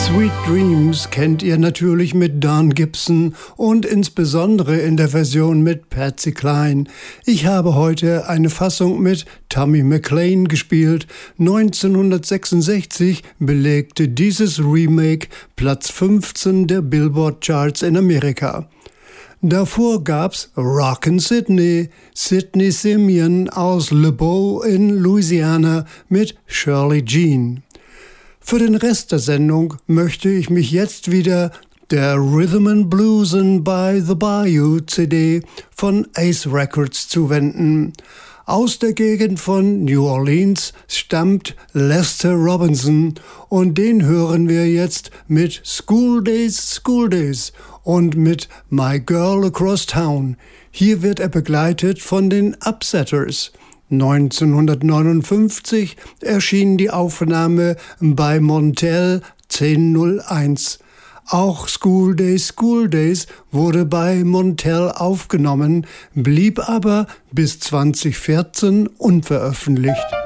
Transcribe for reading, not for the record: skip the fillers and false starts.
Sweet Dreams kennt ihr natürlich mit Don Gibson und insbesondere in der Version mit Patsy Cline. Ich habe heute eine Fassung mit Tommy McLean gespielt. 1966 belegte dieses Remake Platz 15 der Billboard Charts in Amerika. Davor gab's Rockin' Sydney, Sidney Simeon aus Le Beau in Louisiana mit Shirley Jean. Für den Rest der Sendung möchte ich mich jetzt wieder der Rhythm and Bluesin' by the Bayou CD von Ace Records zuwenden. Aus der Gegend von New Orleans stammt Lester Robinson und den hören wir jetzt mit School Days und mit My Girl Across Town. Hier wird er begleitet von den Upsetters. 1959 erschien die Aufnahme bei Montel 1001. Auch School Days wurde bei Montel aufgenommen, blieb aber bis 2014 unveröffentlicht.